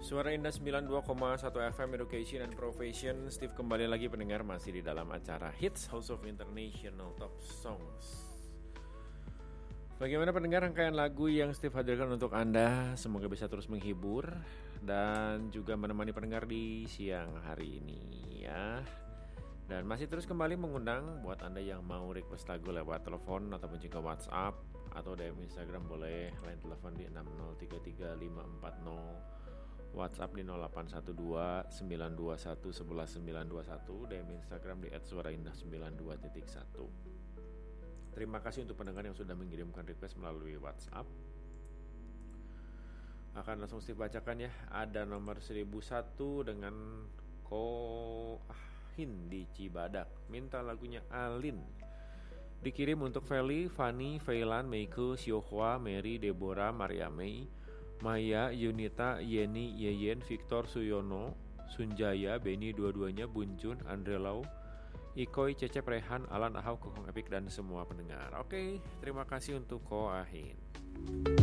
Suara Indah 92,1 FM Education and Profession. Steve kembali lagi pendengar, masih di dalam acara Hits House of International Top Songs. Bagaimana pendengar rangkaian lagu yang Steve hadirkan untuk Anda? Semoga bisa terus menghibur dan juga menemani pendengar di siang hari ini ya. Dan masih terus kembali mengundang buat Anda yang mau request lagu lewat telepon ataupun juga WhatsApp atau DM Instagram boleh. Line telepon di 6033540, WhatsApp di 0812 921 11921, DM Instagram di @suaraindah92.1. Terima kasih untuk pendengar yang sudah mengirimkan request melalui WhatsApp. Akan langsung Steve bacakan ya. Ada nomor 1001 dengan Koahin di Cibadak, minta lagunya Alin. Dikirim untuk Feli, Fani, Feilan, Meiko, Siohwa, Mary, Deborah, Maria Mei, Maya, Yunita, Yeni, Yeyen, Victor, Suyono, Sunjaya, Beni dua-duanya, Buncun, Andre Lau, Ikoy, Cecep, Rehan, Alan, Ahau, Kokong Epik, dan semua pendengar. Oke, terima kasih untuk Koahin.